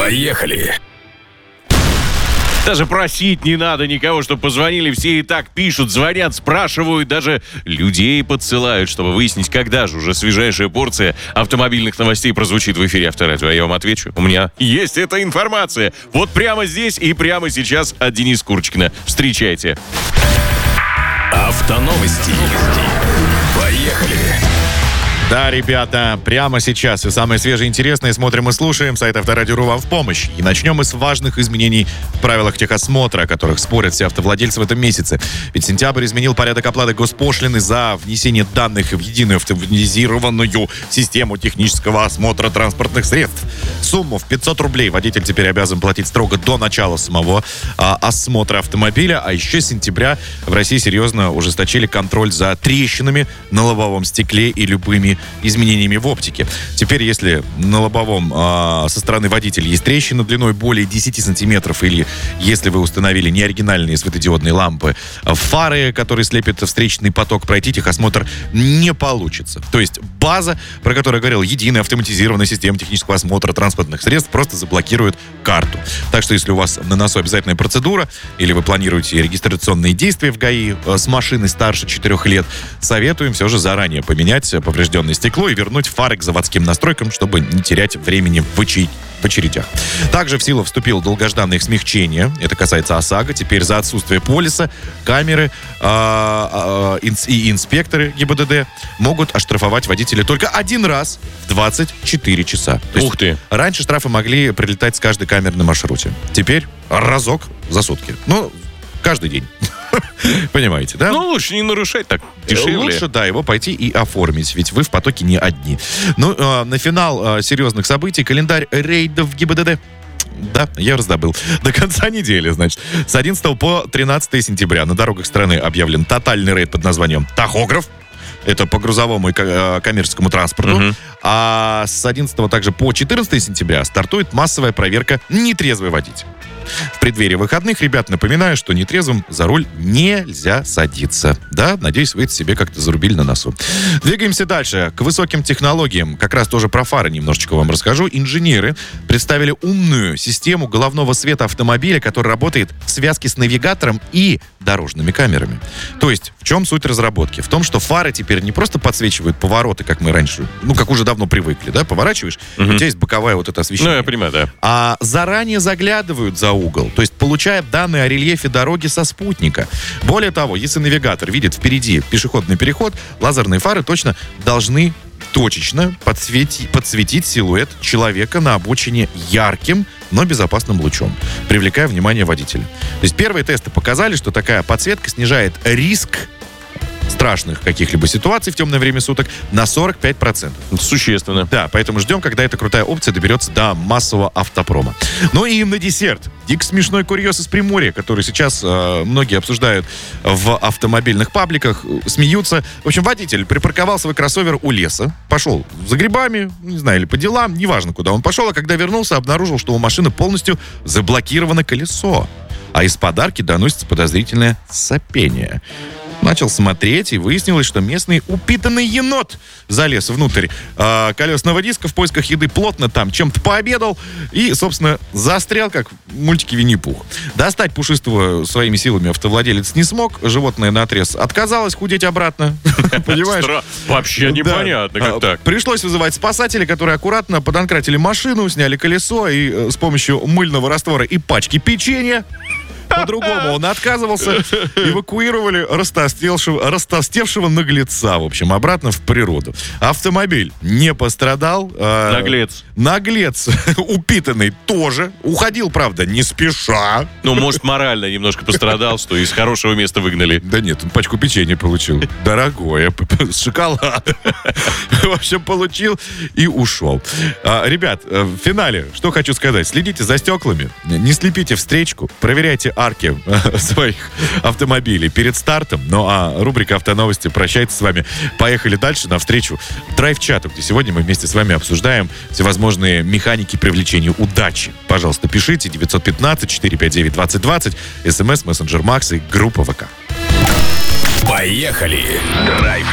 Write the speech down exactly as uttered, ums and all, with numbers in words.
Поехали! Даже просить не надо никого, чтобы позвонили. Все и так пишут, звонят, спрашивают, даже людей подсылают, чтобы выяснить, когда же уже свежайшая порция автомобильных новостей прозвучит в эфире Авторадио. А я вам отвечу. У меня есть эта информация. Вот прямо здесь и прямо сейчас от Дениса Курочкина. Встречайте. Автоновости. Поехали! Да, ребята, прямо сейчас все самое свежее и интересное смотрим и слушаем. Сайт Авторадио.ру вам в помощь. И начнем мы с важных изменений в правилах техосмотра, о которых спорят все автовладельцы в этом месяце. Ведь сентябрь изменил порядок оплаты госпошлины за внесение данных в единую автоматизированную систему технического осмотра транспортных средств. Сумму в пятьсот рублей водитель теперь обязан платить строго до начала самого а, осмотра автомобиля. А еще с сентября в России серьезно ужесточили контроль за трещинами на лобовом стекле и любыми изменениями в оптике. Теперь, если на лобовом э, со стороны водителя есть трещина длиной более десять сантиметров, или если вы установили неоригинальные светодиодные лампы, фары, которые слепят встречный поток, пройти техосмотр не получится. То есть база, про которую я говорил, единая автоматизированная система технического осмотра транспортных средств, просто заблокирует карту. Так что, если у вас на носу обязательная процедура, или вы планируете регистрационные действия в ГАИ э, с машиной старше четырех лет, советуем все же заранее поменять поврежденное стекло и вернуть фары к заводским настройкам, чтобы не терять времени в очередь. в очередях. Также в силу вступило долгожданное их смягчение. Это касается ОСАГО. Теперь за отсутствие полиса камеры э, э, и инспекторы ГИБДД могут оштрафовать водителя только один раз в двадцать четыре часа. То есть Ух ты! Раньше штрафы могли прилетать с каждой камеры на маршруте. Теперь разок за сутки. Ну, каждый день. Понимаете, да? Ну, лучше не нарушать, так дешевле. Лучше, да, его пойти и оформить, ведь вы в потоке не одни. Ну, э, на финал э, серьезных событий календарь рейдов ГИБДД. Да, я раздобыл. До конца недели, значит. С одиннадцатого по тринадцатое сентября на дорогах страны объявлен тотальный рейд под названием «Тахограф». Это по грузовому и коммерческому транспорту. Uh-huh. А с одиннадцатого также по четырнадцатое сентября стартует массовая проверка «Нетрезвый водитель». В преддверии выходных, ребят, напоминаю, что нетрезвым за руль нельзя садиться. Да, надеюсь, вы это себе как-то зарубили на носу. Двигаемся дальше. К высоким технологиям. Как раз тоже про фары немножечко вам расскажу. Инженеры представили умную систему головного света автомобиля, которая работает в связке с навигатором и дорожными камерами. То есть, в чем суть разработки? В том, что фары теперь не просто подсвечивают повороты, как мы раньше, ну, как уже давно привыкли, да, поворачиваешь, uh-huh. у тебя есть боковое вот это освещение. Ну, я понимаю, да. А заранее заглядывают за угол, то есть получая данные о рельефе дороги со спутника. Более того, если навигатор видит впереди пешеходный переход, лазерные фары точно должны точечно подсвети, подсветить силуэт человека на обочине ярким, но безопасным лучом, привлекая внимание водителя. То есть первые тесты показали, что такая подсветка снижает риск страшных каких-либо ситуаций в темное время суток на сорок пять процентов. Существенно. Да, поэтому ждем, когда эта крутая опция доберется до массового автопрома. Ну и на десерт. Дико смешной курьез из Приморья, который сейчас э, многие обсуждают в автомобильных пабликах, смеются. В общем, водитель припарковал свой кроссовер у леса, пошел за грибами, не знаю, или по делам, неважно, куда он пошел, а когда вернулся, обнаружил, что у машины полностью заблокировано колесо, а из подарки доносится подозрительное сопение. Начал смотреть, и выяснилось, что местный упитанный енот залез внутрь э, колесного диска в поисках еды, плотно там чем-то пообедал и, собственно, застрял, как в мультике Винни-Пух. Достать пушистого своими силами автовладелец не смог. Животное наотрез отказалось худеть обратно. Понимаешь? Вообще непонятно, как так. Пришлось вызывать спасателей, которые аккуратно подонкратили машину, сняли колесо и с помощью мыльного раствора и пачки печенья, по-другому он отказывался, эвакуировали растолстевшего, растолстевшего наглеца, в общем, обратно в природу. Автомобиль не пострадал. Э, Наглец. Наглец, упитанный тоже. Уходил, правда, не спеша. Ну, может, морально немножко пострадал, что из хорошего места выгнали. Да нет, он пачку печенья получил. Дорогое, с шоколадом. В общем, получил и ушел. А, ребят, в финале, что хочу сказать. Следите за стеклами, не слепите встречку, проверяйте арки своих автомобилей перед стартом. Ну а рубрика «Автоновости» прощается с вами. Поехали дальше навстречу драйв-чату, где сегодня мы вместе с вами обсуждаем всевозможные механики привлечения удачи. Пожалуйста, пишите девять один пять четыре пять девять двадцать двадцать, смс, мессенджер Макс и группа ВК. Поехали! Драйв